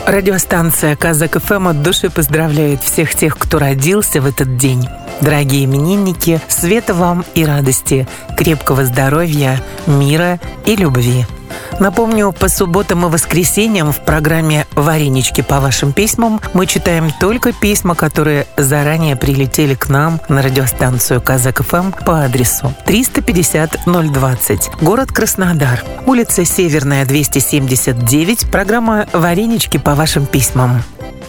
Радиостанция Казак ФМ от души поздравляет всех тех, кто родился в этот день. Дорогие именинники, света вам и радости, крепкого здоровья, мира и любви. Напомню, по субботам и воскресеньям в программе «Варенички по вашим письмам» мы читаем только письма, которые заранее прилетели к нам на радиостанцию Казак ФМ по адресу 350-020, город Краснодар, улица Северная, 279, программа «Варенички по вашим письмам».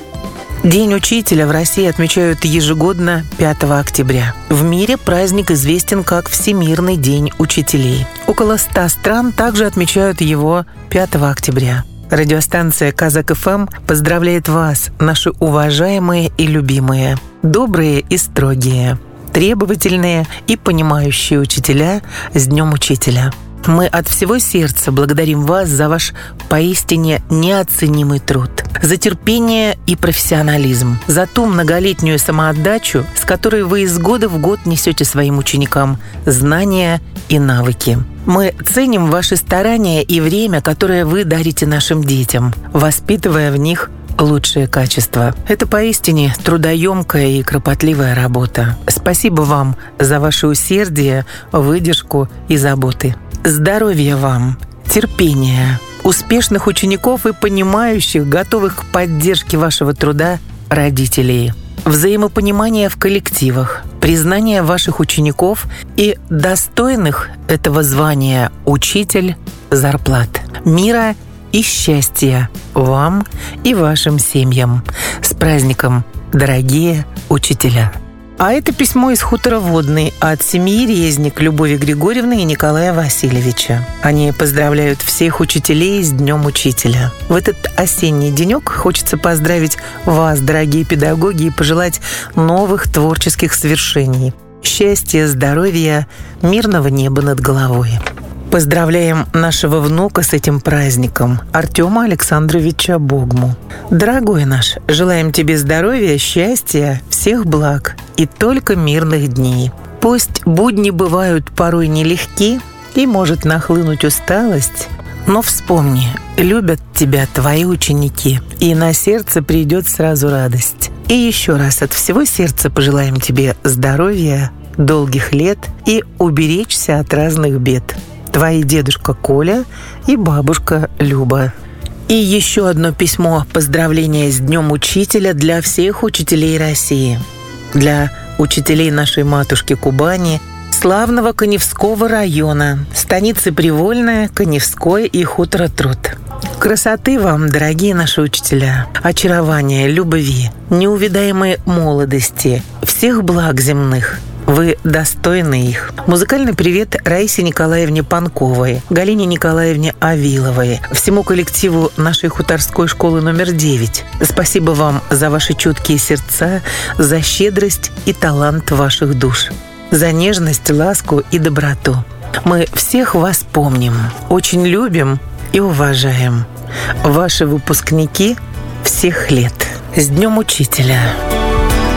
День учителя в России отмечают ежегодно 5 октября. В мире праздник известен как Всемирный день учителей. Около 100 стран также отмечают его 5 октября. Радиостанция Казак ФМ поздравляет вас, наши уважаемые и любимые, добрые и строгие, требовательные и понимающие учителя с Днем Учителя. Мы от всего сердца благодарим вас за ваш поистине неоценимый труд, за терпение и профессионализм, за ту многолетнюю самоотдачу, с которой вы из года в год несете своим ученикам знания и навыки. Мы ценим ваши старания и время, которое вы дарите нашим детям, воспитывая в них лучшие качества. Это поистине трудоемкая и кропотливая работа. Спасибо вам за ваше усердие, выдержку и заботы. Здоровья вам, терпения, успешных учеников и понимающих, готовых к поддержке вашего труда родителей, взаимопонимания в коллективах, признания ваших учеников и достойных этого звания учитель зарплат, мира и счастья вам и вашим семьям. С праздником, дорогие учителя! А это письмо из хутора Водный от семьи Резник Любови Григорьевны и Николая Васильевича. Они поздравляют всех учителей с Днем Учителя. В этот осенний денек хочется поздравить вас, дорогие педагоги, и пожелать новых творческих свершений, счастья, здоровья, мирного неба над головой. Поздравляем нашего внука с этим праздником, Артема Александровича Богму. Дорогой наш, желаем тебе здоровья, счастья, всех благ и только мирных дней. Пусть будни бывают порой нелегки и может нахлынуть усталость, но вспомни, любят тебя твои ученики, и на сердце придет сразу радость. И еще раз от всего сердца пожелаем тебе здоровья, долгих лет и уберечься от разных бед. Твои дедушка Коля и бабушка Люба. И еще одно письмо поздравления с Днем Учителя для всех учителей России. Для учителей нашей матушки Кубани, славного Каневского района, станицы Привольная, Каневской и хутора Труд. Красоты вам, дорогие наши учителя, очарования, любви, неувидаемой молодости, всех благ земных. Вы достойны их. Музыкальный привет Раисе Николаевне Панковой, Галине Николаевне Авиловой, всему коллективу нашей хуторской школы номер 9. Спасибо вам за ваши чуткие сердца, за щедрость и талант ваших душ, за нежность, ласку и доброту. Мы всех вас помним, очень любим и уважаем. Ваши выпускники всех лет. С Днем Учителя!